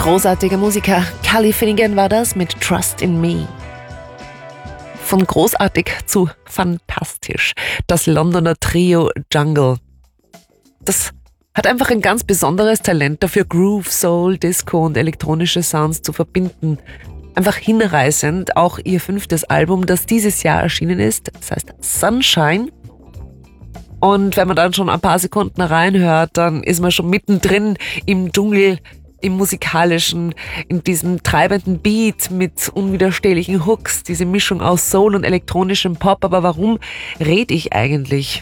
Großartiger Musiker. Cully Finnegan war das mit Trust in Me. Von großartig zu fantastisch. Das Londoner Trio Jungle. Das hat einfach ein ganz besonderes Talent dafür, Groove, Soul, Disco und elektronische Sounds zu verbinden. Einfach hinreißend. Auch ihr 5. Album, das dieses Jahr erschienen ist, das heißt Sunshine. Und wenn man dann schon ein paar Sekunden reinhört, dann ist man schon mittendrin im Dschungel, im musikalischen, in diesem treibenden Beat mit unwiderstehlichen Hooks, diese Mischung aus Soul und elektronischem Pop. Aber warum rede ich eigentlich?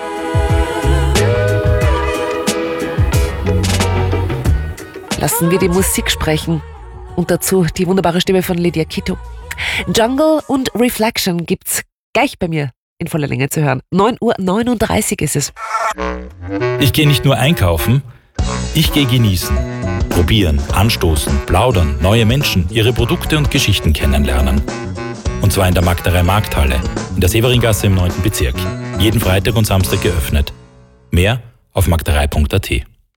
Lassen wir die Musik sprechen. Und dazu die wunderbare Stimme von Lydia Kito. Jungle und Reflection gibt's gleich bei mir in voller Länge zu hören. 9:39 Uhr ist es. Ich gehe nicht nur einkaufen, ich gehe genießen. Probieren, anstoßen, plaudern, neue Menschen, ihre Produkte und Geschichten kennenlernen. Und zwar in der Magdarei Markthalle, in der Severingasse im 9. Bezirk. Jeden Freitag und Samstag geöffnet. Mehr auf magdarei.at.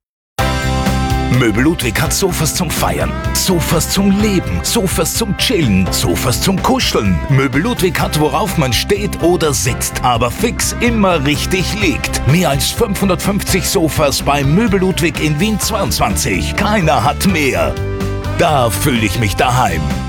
Möbel Ludwig hat Sofas zum Feiern, Sofas zum Leben, Sofas zum Chillen, Sofas zum Kuscheln. Möbel Ludwig hat, worauf man steht oder sitzt, aber fix immer richtig liegt. Mehr als 550 Sofas bei Möbel Ludwig in Wien 22. Keiner hat mehr. Da fühle ich mich daheim.